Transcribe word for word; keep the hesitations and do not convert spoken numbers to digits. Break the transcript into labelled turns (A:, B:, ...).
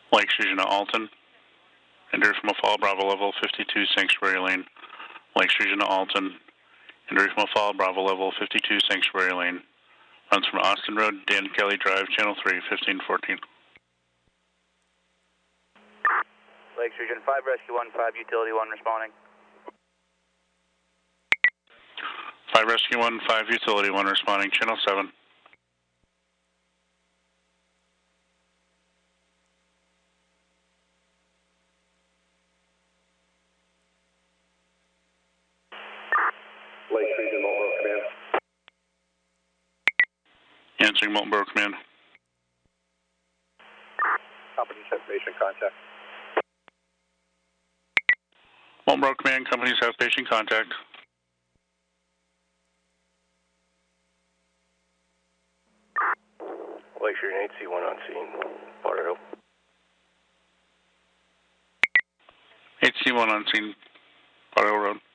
A: Lake Region Alton. Enter from a fall, Bravo level fifty-two, Sanctuary Lane. Lake Region Alton. Enter from a fall, Bravo level fifty-two, Sanctuary Lane. Runs from Austin Road, Dan Kelly Drive, Channel three, fifteen fourteen.
B: Lake Region five, Rescue one, five, Utility one responding.
A: five Rescue one, five Utility one responding, Channel seven.
C: Lake Region Marlboro Command.
A: Answering Marlboro Command.
C: Company have patient contact.
A: Marlboro Command, companies have patient contact.
C: Lake Region eight C one on scene. Powder Hill.
A: eight C one on scene, Powder Hill Road.